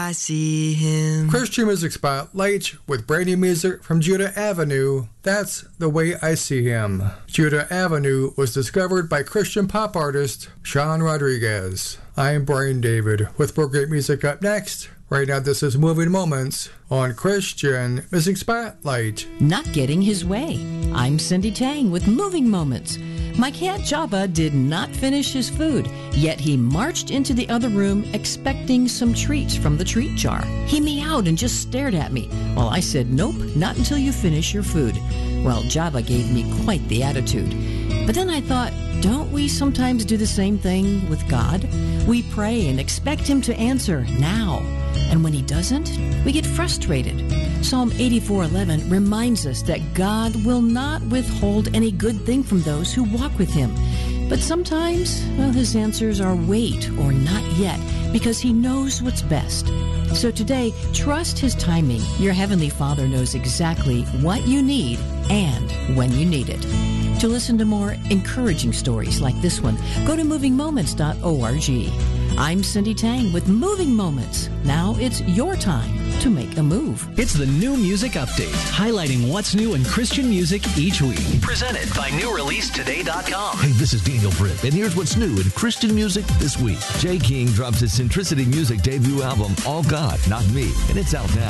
I see him. Christian Music Spotlight with brand new music from Judah Avenue. That's the way I see him. Judah Avenue was discovered by Christian pop artist Sean Rodriguez. I'm Brian David with more great music up next. Right now, this is Moving Moments on Christian Music Spotlight. Not getting his way. I'm Cindy Tang with Moving Moments. My cat Jabba did not finish his food, yet he marched into the other room expecting some treats from the treat jar. He meowed and just stared at me, while I said, "Nope, not until you finish your food." Well, Jabba gave me quite the attitude. But then I thought, don't we sometimes do the same thing with God? We pray and expect Him to answer now. And when He doesn't, we get frustrated. Psalm 84:11 reminds us that God will not withhold any good thing from those who walk with Him. But sometimes, well, His answers are wait or not yet, because He knows what's best. So today, trust His timing. Your Heavenly Father knows exactly what you need and when you need it. To listen to more encouraging stories like this one, go to movingmoments.org. I'm Cindy Tang with Moving Moments. Now it's your time to make a move. It's the New Music Update, highlighting what's new in Christian music each week. Presented by NewReleaseToday.com. Hey, this is Daniel Britt, and here's what's new in Christian music this week. Jay King drops his Centricity Music debut album, All God, Not Me, and it's out now.